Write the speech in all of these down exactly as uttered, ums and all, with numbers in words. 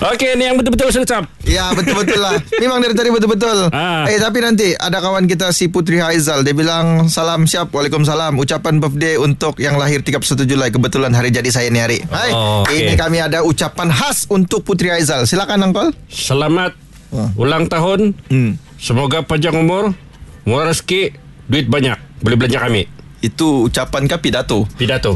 Okey, ni yang betul-betul sudah. Ya, betul-betul lah. Memang dari tadi betul-betul. Ah. Eh, tapi nanti ada kawan kita si Putri Haizal. Dia bilang, salam siap. Waalaikumsalam. Ucapan birthday untuk yang lahir tiga puluh satu Julai. Kebetulan hari jadi saya ni hari. Hai. Oh, okay. Ini kami ada ucapan khas untuk Putri Haizal. Silakan, Uncle. Selamat Oh. ulang tahun. Hmm. Semoga panjang umur, murah rezeki, duit banyak. Boleh belanja kami. Itu ucapan ke pidato? Pidato.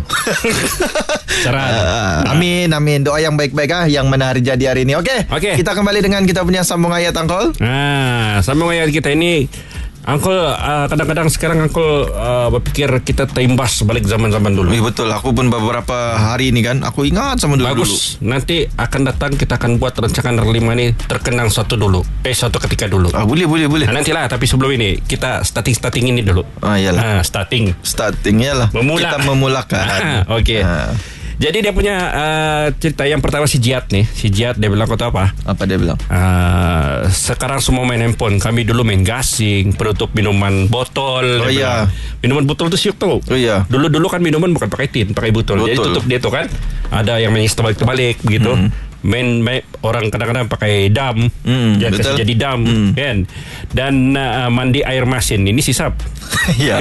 Cara. Uh, amin, amin. Doa yang baik-baik ah, yang mana hari jadi hari ini. Okey. Okey. Kita kembali dengan kita punya sambung ayat, Uncle. Ah, sambung ayat kita ini. Uncle, uh, kadang-kadang sekarang Uncle uh, berfikir kita terimbas balik zaman-zaman dulu. Eh, betul. Aku pun beberapa hari ni kan, aku ingat sama dulu. Bagus. Nanti akan datang kita akan buat rancangan lima ni terkenang satu dulu. Eh, satu ketika dulu. Ah, boleh, boleh, boleh. Nah, nantilah, tapi sebelum ini kita starting-starting ini dulu. Ah, iyalah. Ah, starting. Startingnya lah. Memula. Kita memulakan. Ah, okey. Ah. Jadi dia punya uh, cerita yang pertama si Jihad nih. Si Jihad dia bilang kau tahu apa? Apa dia bilang? Uh, sekarang semua main handphone. Kami dulu main gasing, penutup minuman botol. Oh dia iya. bilang. Minuman botol tu siuk tu. Oh iya. Dulu-dulu kan minuman bukan pakai tin, pakai botol. Jadi Betul. tutup dia tu kan. Ada yang main terbalik-terbalik begitu. Hmm. Main, main orang kadang-kadang pakai dam. Hmm, Yang betul. kasih jadi dam Hmm. kan. Dan uh, mandi air masin. Ini sisap. Ya.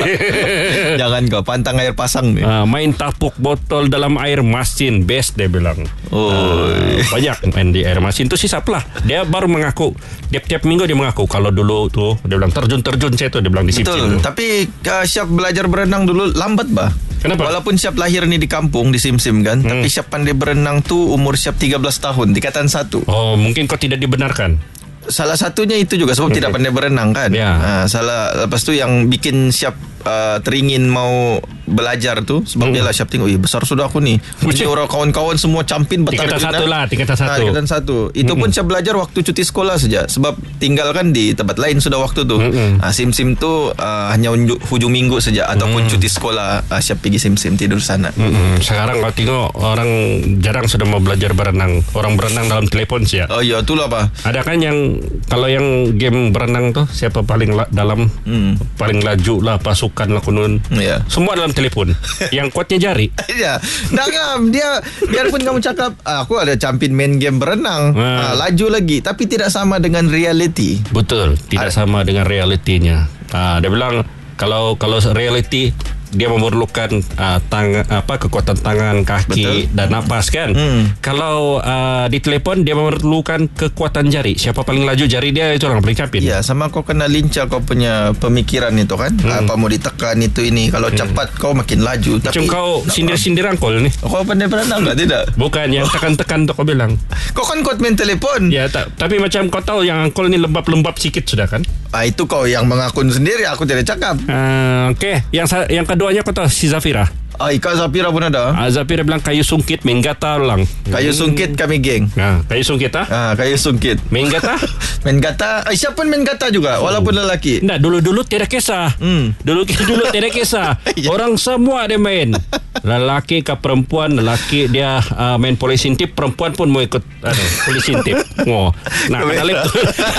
Jangan kau pantang air pasang ni. Uh, main tapuk botol dalam air masin. Best dia bilang. Oh. Uh, banyak main di air masin tu sisap lah. Dia baru mengaku. Tiap-tiap minggu dia mengaku. Kalau dulu tu dia bilang terjun-terjun saya tu. Dia bilang di Betul. Sim-Sim tu. Tapi uh, Syaf belajar berenang dulu lambat bah. Kenapa? Walaupun Syaf lahir ni di kampung di Sim-Sim kan, hmm. tapi Syaf pandai berenang tu umur Syaf tiga belas tahun, tingkatan satu. Oh, mungkin kau tidak dibenarkan. Salah satunya itu juga sebab okay. tidak pandai berenang kan. Ya. Ha, salah lepas tu yang bikin Syaf uh, teringin mau belajar tu sebab hmm. dia lah Syaf tengok, eh besar sudah aku ni. Jadi orang kawan-kawan semua campin bertarung. Tingkatan satu lah, tingkatan satu. Ha, tingkatan satu. Itu hmm. pun Syaf belajar waktu cuti sekolah saja sebab tinggal kan di tempat lain sudah waktu tu. Hmm. Ha, Sim-Sim tu uh, hanya unjuk, hujung minggu saja ataupun hmm. cuti sekolah uh, Syaf pergi Sim-Sim tidur sana. Hmm. Sekarang kau tengok orang jarang sudah mau belajar berenang. Orang berenang dalam telefon sih ya. Oh iya, itulah apa. Ada kan yang kalau yang game berenang tuh siapa paling la- dalam hmm. paling laju lah pasukan lah kunun. Ya. Semua dalam telefon. Yang kuatnya jari. Ya. Dah kan dia biarpun kamu cakap ah, aku ada campin main game berenang, ha. ah, laju lagi tapi tidak sama dengan reality. Betul, tidak Ad- sama dengan realitinya. Ah, dia bilang kalau kalau reality dia memerlukan uh, tang apa kekuatan tangan, kaki. Betul. Dan napas kan. Hmm. Kalau uh, di telefon dia memerlukan kekuatan jari. Siapa paling laju jari dia itu orang paling campin. Ya, sama kau kena lincah kau punya pemikiran itu kan. Hmm. Apa mau ditekan itu ini. Kalau hmm. cepat kau makin laju. Macam tapi kau sindir-sindir angkol ni. Kau pandai berenang enggak tidak? Bukan yang tekan-tekan tu kau bilang. Kau kan kuat main telefon. Ya, tak, tapi macam kau tahu yang angkol ni lembab-lembab sikit sudah kan? Ah, itu kau yang mengakun sendiri, aku tidak cakap. Uh, Okey, yang yang keduanya kau tahu si Zafira. Ah, Ika Zafira pun ada. Ah, Zafira bilang kayu sungkit main gata ulang. Kayu sungkit kami geng. Nah, kayu sungkit ah? Ah, kayu sungkit. Main gata? Main gata. Aisyah pun main gata juga walaupun lelaki. Nah, dulu-dulu tidak kisah. Hmm. Dulu dulu tidak kisah. Orang semua dia main. Lelaki ke perempuan, lelaki dia uh, main polisi intip, perempuan pun mau ikut uh, polisi intip. Oh. Nah, kenal itu.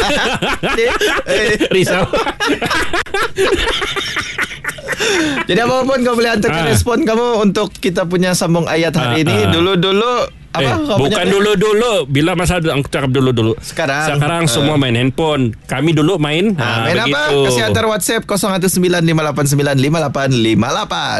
Risau. Jadi apapun kau boleh hantarkan ha. respon kamu untuk kita punya sambung ayat hari ha, ini. Ha. Dulu-dulu apa? Eh, bukan dulu-dulu. Bila masa aku cakap dulu-dulu. Sekarang. Sekarang ha. semua main handphone. Kami dulu main. Ha, ha, main begitu. apa? Kasih hantar WhatsApp kosong satu sembilan lima lapan sembilan lima lapan lima lapan.